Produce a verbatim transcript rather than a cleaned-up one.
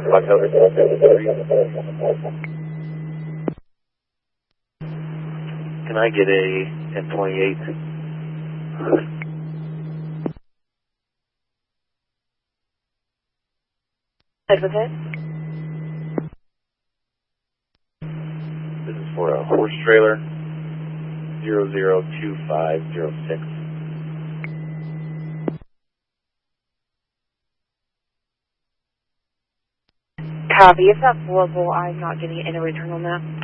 Can I get a ten twenty-eight? Head with it. This is for a horse trailer, zero zero two five zero six. Copy. If that's horrible, I'm not getting any return on that.